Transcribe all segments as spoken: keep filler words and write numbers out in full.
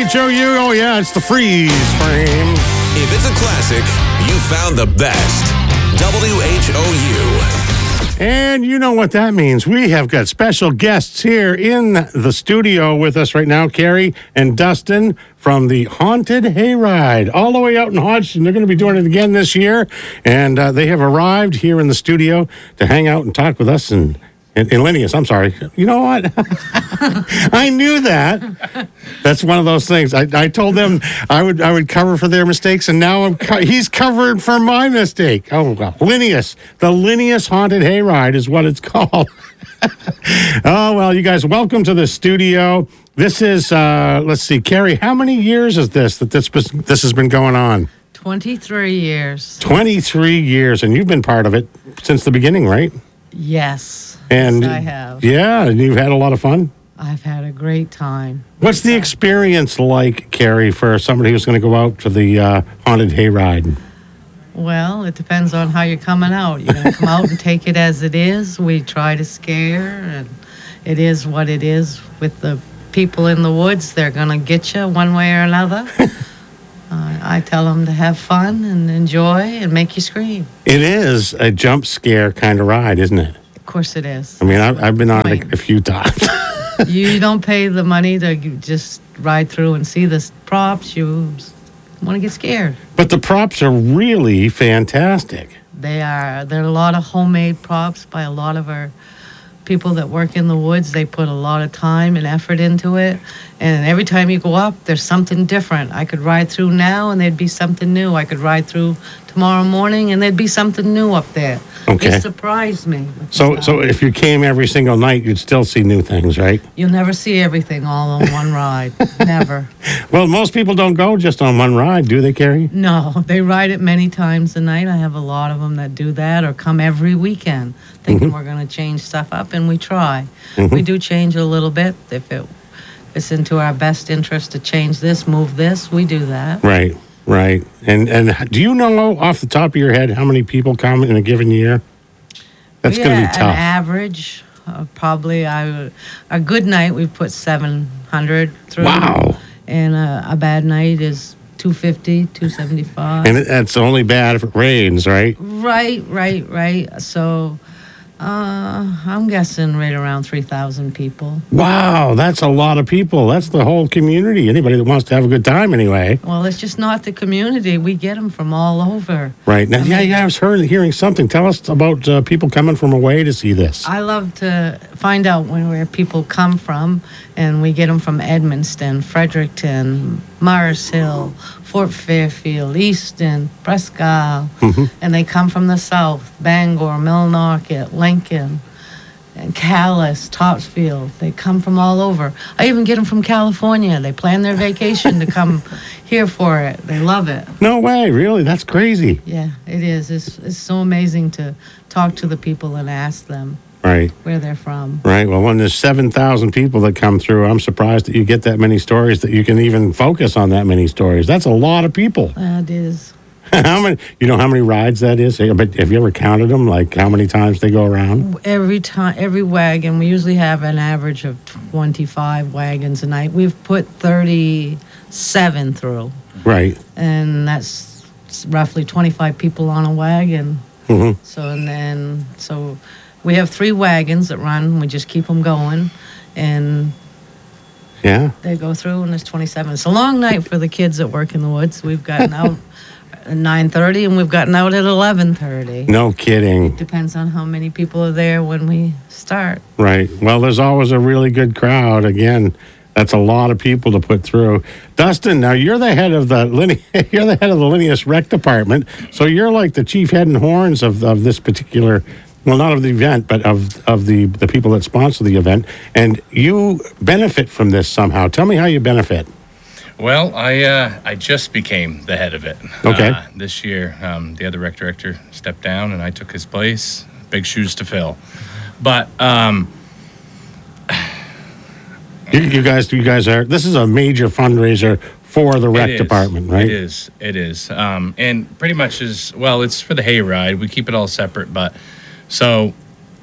H O U. Oh, yeah, it's the freeze frame. If it's a classic, you found the best. W H O U. And you know what that means. We have got special guests here in the studio with us right now, Carrie and Dustin from the Haunted Hayride, all the way out in Hodgson. They're going to be doing it again this year. And uh, they have arrived here in the studio to hang out and talk with us and In, in Linneus, I'm sorry. You know what? I knew that. That's one of those things. I, I told them I would I would cover for their mistakes, and now I'm co- he's covered for my mistake. Oh, well. Linneus. The Linneus Haunted Hayride is what it's called. Oh, well, you guys, welcome to the studio. This is, uh, let's see, Carrie, how many years is this that this, this has been going on? twenty-three years. twenty-three years, and you've been part of it since the beginning, right? Yes. And yes, I have. Yeah, and you've had a lot of fun? I've had a great time. What's the experience like, Carrie, for somebody who's going to go out to the uh, Haunted Hayride? Well, it depends on how you're coming out. You're going to come out and take it as it is. We try to scare, and it is what it is. With the people in the woods, they're going to get you one way or another. Uh, I tell them to have fun and enjoy and make you scream. It is a jump scare kind of ride, isn't it? Of course it is. I mean, I've, I've been on it a few times. You don't pay the money to just ride through and see the props. You want to get scared. But the props are really fantastic. They are. There are a lot of homemade props by a lot of our people that work in the woods. They put a lot of time and effort into it. And every time you go up, there's something different. I could ride through now and there'd be something new. I could ride through tomorrow morning and there'd be something new up there. Okay. It surprised me. So so if you came every single night, you'd still see new things, right? You'll never see everything all on one ride. Never. Well, most people don't go just on one ride, do they, Carrie? No, they ride it many times a night. I have a lot of them that do that or come every weekend thinking mm-hmm. we're going to change stuff up, and we try. Mm-hmm. We do change a little bit. If it, it's into our best interest to change this, move this, we do that. Right. Right. And and do you know off the top of your head how many people come in a given year? That's yeah, going to be tough. An average, uh, probably, I, a good night, we put seven hundred through. Wow. And a, a bad night is two fifty, two seventy-five. And that's only bad if it rains, right? Right, right, right. So uh, I'm guessing right around three thousand people. Wow, that's a lot of people. That's the whole community. Anybody that wants to have a good time anyway. Well, it's just not the community. We get them from all over. Right. Now, yeah, yeah, I was heard, hearing something. Tell us about uh, people coming from away to see this. I love to find out when, where people come from, and we get them from Edmundston, Fredericton, Mars Hill, Fort Fairfield, Easton, Prescott, mm-hmm. and they come from the south, Bangor, Millinocket, Lincoln, and Calais, Topsfield. They come from all over. I even get them from California. They plan their vacation to come here for it. They love it. No way, really? That's crazy. Yeah, it is. It's, it's so amazing to talk to the people and ask them. Right. Where they're from. Right. Well, when there's seven thousand people that come through, I'm surprised that you get that many stories, that you can even focus on that many stories. That's a lot of people. That is. How many? You know how many rides that is? But have you ever counted them? Like how many times they go around? Every time, every wagon. We usually have an average of twenty-five wagons a night. We've put thirty-seven through. Right. And that's roughly twenty-five people on a wagon. Mm-hmm. So and then so. We have three wagons that run. We just keep them going, and yeah, they go through, and there's twenty-seven. It's a long night for the kids that work in the woods. We've gotten out at nine thirty, and we've gotten out at eleven thirty. No kidding. Depends on how many people are there when we start. Right. Well, there's always a really good crowd. Again, that's a lot of people to put through. Dustin, now you're the head of the Linne- you're the head of the Linneus Rec Department, so you're like the chief head and horns of of this particular. Well, not of the event, but of, of the, the people that sponsor the event. And you benefit from this somehow. Tell me how you benefit. Well, I uh, I just became the head of it. Okay. Uh, this year, um, the other rec director stepped down, and I took his place. Big shoes to fill. But um, you, you guys, you guys are. This is a major fundraiser for the rec department, right? It is. It is. Um, and pretty much is well. It's for the hayride. We keep it all separate, but. So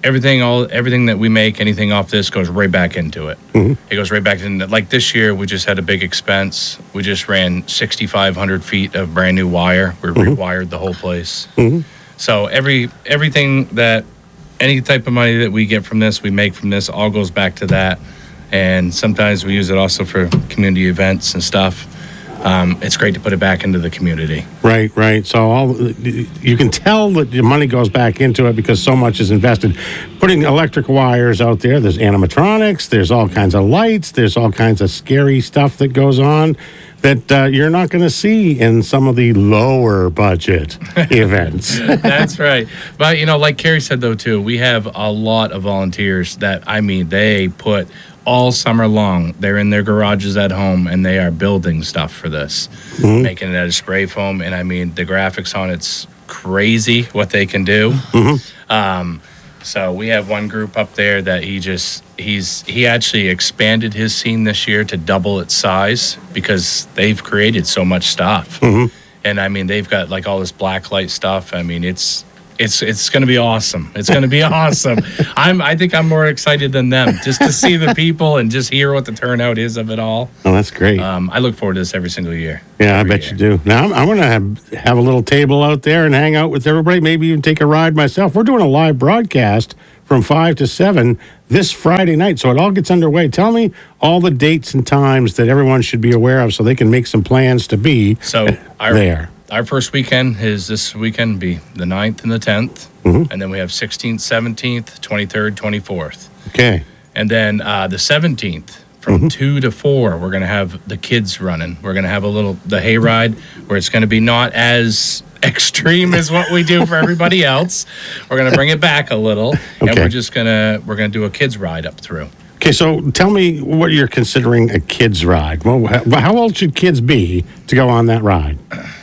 everything, all everything that we make, anything off this goes right back into it. Mm-hmm. It goes right back into, like this year, we just had a big expense. We just ran sixty-five hundred feet of brand new wire. We Mm-hmm. rewired the whole place. Mm-hmm. So every everything that, any type of money that we get from this, we make from this, all goes back to that. And sometimes we use it also for community events and stuff. Um, it's great to put it back into the community. Right, right. So all you can tell that the money goes back into it because so much is invested. Putting electric wires out there, there's animatronics, there's all kinds of lights, there's all kinds of scary stuff that goes on that uh, you're not going to see in some of the lower budget events. That's right. But, you know, like Carrie said, though, too, we have a lot of volunteers that, I mean, they put all summer long. They're in their garages at home, and they are building stuff for this, mm-hmm. making it out of spray foam. And, I mean, the graphics on it's crazy what they can do. Mm-hmm. Um, so we have one group up there that he just, he's, he actually expanded his scene this year to double its size because they've created so much stuff. Mm-hmm. And, I mean, they've got, like, all this black light stuff. I mean, it's, It's it's going to be awesome. It's going to be awesome. I'm I think I'm more excited than them just to see the people and just hear what the turnout is of it all. Oh, that's great. Um, I look forward to this every single year. Yeah, every I bet year. you do. Now, I'm, I'm going to have, have a little table out there and hang out with everybody, maybe even take a ride myself. We're doing a live broadcast from five to seven this Friday night, so it all gets underway. Tell me all the dates and times that everyone should be aware of so they can make some plans to be So our, there. Our first weekend is this weekend, be the ninth and the tenth. Mm-hmm. And then we have sixteenth, seventeenth, twenty-third, twenty-fourth. Okay. And then uh, the seventeenth, from mm-hmm. two to four, we're going to have the kids running. We're going to have a little, the hayride, where it's going to be not as extreme as what we do for everybody else. We're going to bring it back a little. Okay. And we're just going to, we're going to do a kids ride up through. Okay, so tell me what you're considering a kid's ride. Well, how old should kids be to go on that ride?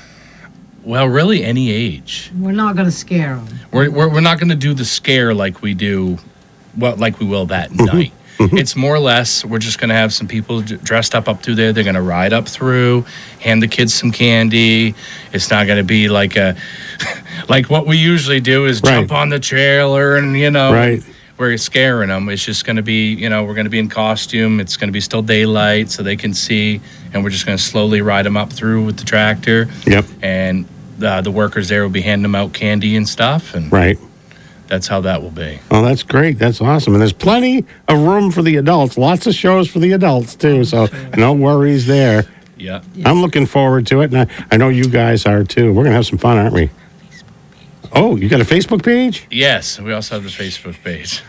Well, really, any age. We're not going to scare them. We're, we're, we're not going to do the scare like we do, well, like we will that Mm-hmm. night. It's more or less, we're just going to have some people d- dressed up up through there. They're going to ride up through, hand the kids some candy. It's not going to be like a, like what we usually do is Right. jump on the trailer and, you know, Right. we're scaring them. It's just going to be, you know, we're going to be in costume. It's going to be still daylight so they can see. And we're just going to slowly ride them up through with the tractor. Yep. And uh, the workers there will be handing them out candy and stuff. And Right. that's how that will be. Oh, that's great. That's awesome. And there's plenty of room for the adults. Lots of shows for the adults, too. So no worries there. Yeah. I'm looking forward to it. And I, I know you guys are, too. We're going to have some fun, aren't we? Oh, you got a Facebook page? Yes, we also have the Facebook page.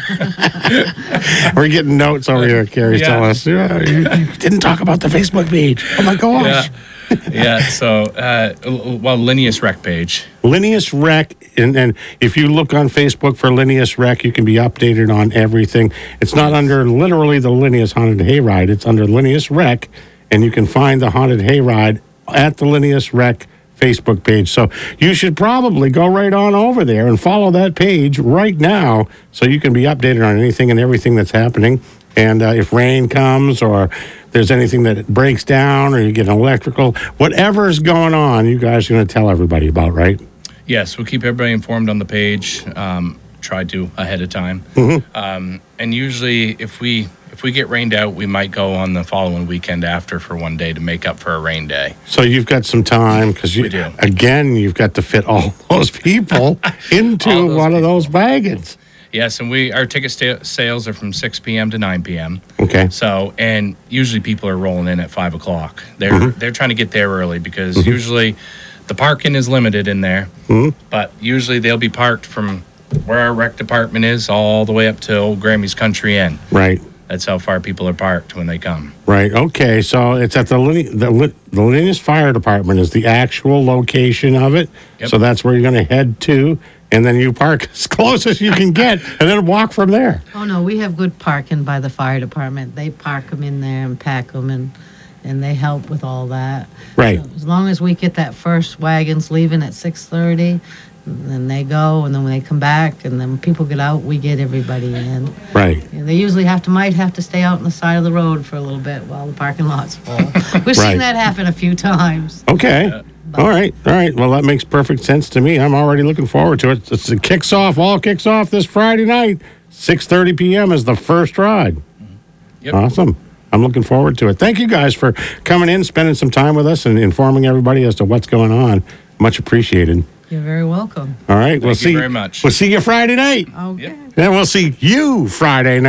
We're getting notes over here. Carrie's Yeah. telling us, yeah, you, you didn't talk about the Facebook page. Oh, my gosh. Yeah. Yeah. So, uh, well, Linneus Rec page. Linneus Rec, and, and if you look on Facebook for Linneus Rec, you can be updated on everything. It's not under literally the Linneus Haunted Hayride. It's under Linneus Rec, and you can find the Haunted Hayride at the Linneus Rec Facebook page. So you should probably go right on over there and follow that page right now so you can be updated on anything and everything that's happening. And uh, if rain comes or there's anything that breaks down or you get an electrical, whatever's going on, you guys are going to tell everybody about, right? Yes, we'll keep everybody informed on the page. Um, try to ahead of time. Mm-hmm. Um, and usually, if we if we get rained out, we might go on the following weekend after for one day to make up for a rain day. So you've got some time because you We do. again you've got to fit all those people into All those one of people. those wagons. Yes, and we our ticket sta- sales are from six p.m. to nine p.m. Okay. So, and usually people are rolling in at five o'clock. They're Mm-hmm. they're trying to get there early because usually the parking is limited in there. Mm-hmm. But usually they'll be parked from where our rec department is all the way up to Old Grammy's Country Inn. Right. That's how far people are parked when they come. Right. Okay. So it's at the Lin- the, Lin- the Linneus Fire Department is the actual location of it. Yep. So that's where you're going to head to, and then you park as close as you can get, and then walk from there. Oh, no, we have good parking by the fire department. They park them in there and pack them, and, and they help with all that. Right. So as long as we get that first wagons leaving at six thirty, then they go, and then when they come back, and then when people get out, we get everybody in. Right. And they usually have to, might have to stay out on the side of the road for a little bit while the parking lot's full. We've Right. seen that happen a few times. Okay. But All right, all right. Well, that makes perfect sense to me. I'm already looking forward to it. It's, it kicks off, all kicks off this Friday night. six thirty p.m. is the first ride. Yep. Awesome. I'm looking forward to it. Thank you guys for coming in, spending some time with us, and informing everybody as to what's going on. Much appreciated. You're very welcome. All right, we'll you see. very much. We'll see you Friday night. Okay. Then we'll see you Friday night.